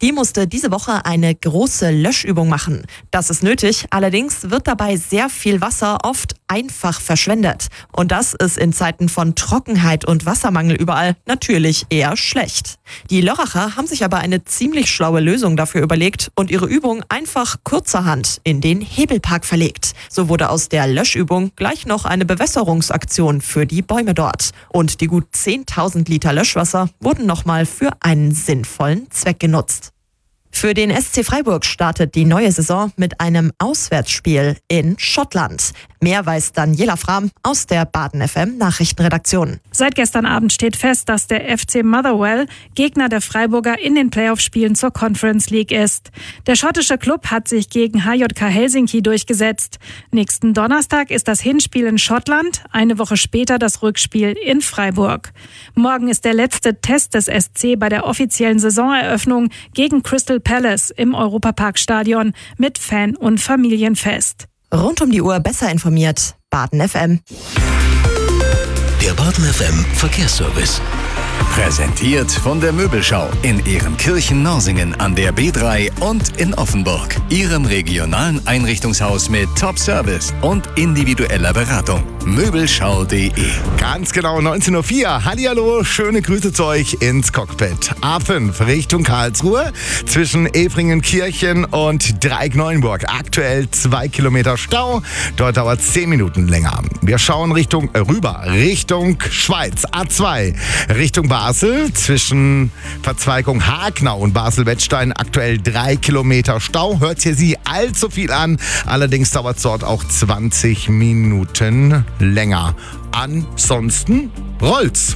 Die musste diese Woche eine große Löschübung machen. Das ist nötig, allerdings wird dabei sehr viel Wasser oft einfach verschwendet. Und das ist in Zeiten von Trockenheit und Wassermangel überall natürlich eher schlecht. Die Lörracher haben sich aber eine ziemlich schlaue Lösung dafür überlegt und ihre Übung einfach kurzerhand in den Hebelpark verlegt. So wurde aus der Löschübung gleich noch eine Bewässerungsaktion für die Bäume dort. Und die gut 10.000 Liter Löschwasser wurden nochmal für einen sinnvollen Zweck genutzt. Für den SC Freiburg startet die neue Saison mit einem Auswärtsspiel in Schottland. Mehr weiß Daniela Frahm aus der Baden FM Nachrichtenredaktion. Seit gestern Abend steht fest, dass der FC Motherwell Gegner der Freiburger in den Playoff-Spielen zur Conference League ist. Der schottische Klub hat sich gegen HJK Helsinki durchgesetzt. Nächsten Donnerstag ist das Hinspiel in Schottland, eine Woche später das Rückspiel in Freiburg. Morgen ist der letzte Test des SC bei der offiziellen Saisoneröffnung gegen Crystal Palace im Europapark-Stadion mit Fan- und Familienfest. Rund um die Uhr besser informiert, Baden FM. Der Baden FM Verkehrsservice. Präsentiert von der Möbelschau in Ehrenkirchen-Norsingen an der B3 und in Offenburg. Ihrem regionalen Einrichtungshaus mit Top-Service und individueller Beratung. Möbelschau.de. Ganz genau 19.04 Uhr. Hallihallo, schöne Grüße zu euch ins Cockpit. A5 Richtung Karlsruhe zwischen Efringenkirchen und Dreieck-Neuenburg. Aktuell 2 Kilometer Stau. Dort dauert es 10 Minuten länger. Wir schauen Richtung Schweiz. A2 Richtung Basel zwischen Verzweigung Hagnau und Basel-Wettstein. Aktuell 3 Kilometer Stau. Hört hier sie allzu viel an. Allerdings dauert es dort auch 20 Minuten länger. Ansonsten rollt's.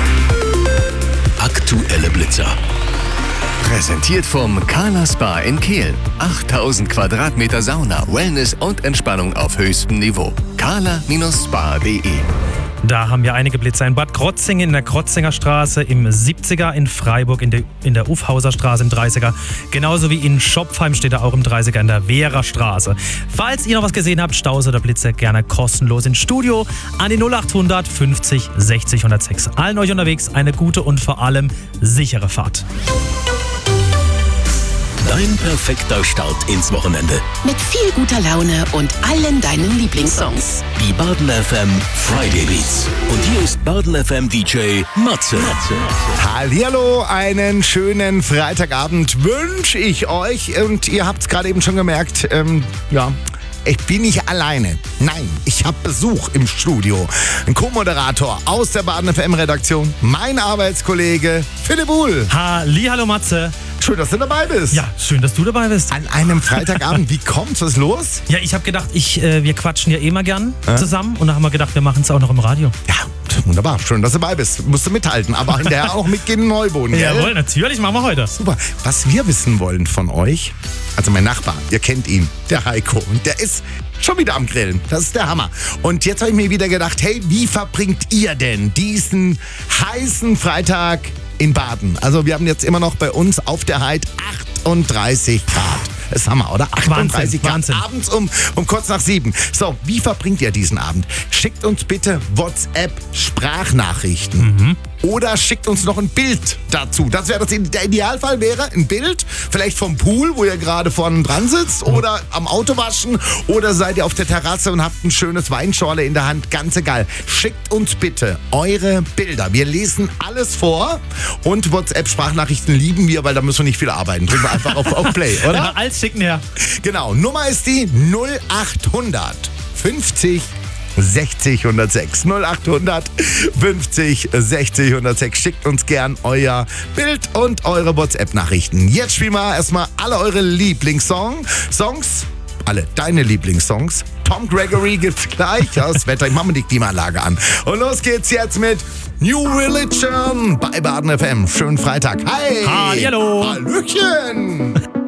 Aktuelle Blitzer. Präsentiert vom Kala Spa in Kehl. 8000 Quadratmeter Sauna, Wellness und Entspannung auf höchstem Niveau. kala-spa.de. Da haben wir einige Blitzer in Bad Krotzingen in der Krotzinger Straße, im 70er, in Freiburg in der Ufhauser Straße im 30er. Genauso wie in Schopfheim steht er auch im 30er in der Wehrer Straße. Falls ihr noch was gesehen habt, Staus oder Blitze, gerne kostenlos ins Studio an die 0800 50 60 106. Allen euch unterwegs eine gute und vor allem sichere Fahrt. Dein perfekter Start ins Wochenende. Mit viel guter Laune und allen deinen Lieblingssongs. Die Baden FM Friday Beats. Und hier ist Baden FM DJ Matze. Hallihallo, einen schönen Freitagabend wünsche ich euch. Und ihr habt es gerade eben schon gemerkt, ich bin nicht alleine. Nein, ich habe Besuch im Studio. Ein Co-Moderator aus der Baden FM-Redaktion, mein Arbeitskollege Philipp Uhl. Hallihallo Matze. Schön, dass du dabei bist. Ja, schön, dass du dabei bist. An einem Freitagabend, wie kommt's? Was ist los? Ja, ich habe gedacht, wir quatschen ja eh mal gern zusammen. Und da haben wir gedacht, wir machen es auch noch im Radio. Ja, wunderbar. Schön, dass du dabei bist. Musst du mithalten, aber hinterher auch mitgehen in Neuboden, gell? Jawohl, natürlich, machen wir heute. Super. Was wir wissen wollen von euch, also mein Nachbar, ihr kennt ihn, der Heiko, und der ist schon wieder am Grillen. Das ist der Hammer. Und jetzt habe ich mir wieder gedacht, hey, wie verbringt ihr denn diesen heißen Freitag in Baden? Also wir haben jetzt immer noch bei uns auf der Heid 38 Grad. Das ist Hammer, oder? 38 Grad. Wahnsinn. Abends um kurz nach 7. So, wie verbringt ihr diesen Abend? Schickt uns bitte WhatsApp-Sprachnachrichten. Oder schickt uns noch ein Bild dazu. Das wäre der Idealfall wäre ein Bild, vielleicht vom Pool, wo ihr gerade vorne dran sitzt, oder am Autowaschen, oder seid ihr auf der Terrasse und habt ein schönes Weinschorle in der Hand. Ganz egal. Schickt uns bitte eure Bilder. Wir lesen alles vor, und WhatsApp-Sprachnachrichten lieben wir, weil da müssen wir nicht viel arbeiten. Drücken wir einfach auf Play, oder? Ja, alles schicken her. Genau. Nummer ist die 0800 50 60 106. 0800 50 60 106. Schickt uns gern euer Bild und eure WhatsApp-Nachrichten. Jetzt spielen wir erstmal alle eure Lieblingssongs. Alle deine Lieblingssongs. Tom Gregory gibt's gleich. Das Wetter, ich mache mir die Klimaanlage an. Und los geht's jetzt mit New Religion bei Baden FM. Schönen Freitag. Hi. Hallo. Hallöchen.